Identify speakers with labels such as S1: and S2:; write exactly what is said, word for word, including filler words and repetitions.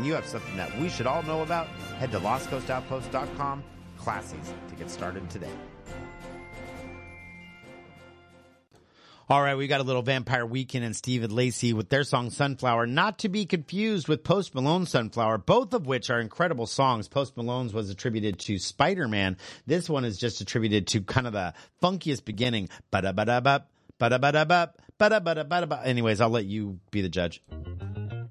S1: and you have something that we should all know about, head to lost coast outpost dot com. Classies to get started today. All right, we got a little Vampire Weekend and Steve and Lacey with their song Sunflower, not to be confused with Post Malone's Sunflower, both of which are incredible songs. Post Malone's was attributed to Spider-Man. This one is just attributed to kind of the funkiest beginning. Ba-da-ba-da-ba, ba-da-ba-da-ba, ba-da-ba-da-ba-da-ba. Anyways, I'll let you be the judge.